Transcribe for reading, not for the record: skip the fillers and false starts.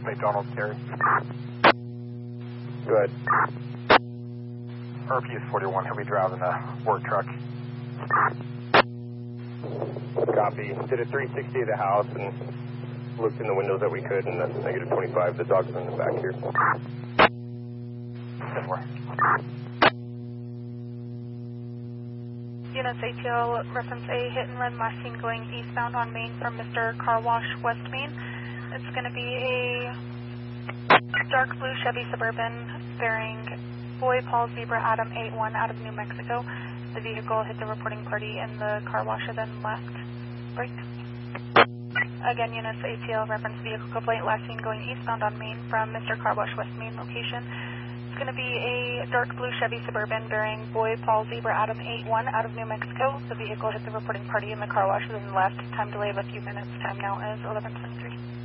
McDonald's Terry. Go ahead. RPS 41, he'll be driving a work truck. Copy. Did a 360 of the house and looked in the windows that we could, and that's negative 25. The dog's in the back here. 10-4. Units ATL, reference A, hit and run last seen going eastbound on Main from Mr. Car Wash, West Main. It's going to be a dark blue Chevy Suburban bearing Boy Paul Zebra Adam 81 out of New Mexico. The vehicle hit the reporting party and the car washer then left. Break. Again, units ATL, reference vehicle complaint last seen going eastbound on Main from Mr. Car Wash, West Main location. It's going to be a dark blue Chevy Suburban bearing Boy Paul Zebra Adam 81 out of New Mexico. The vehicle hit the reporting party and the car wash then left. Time delay of a few minutes. Time now is 11:23.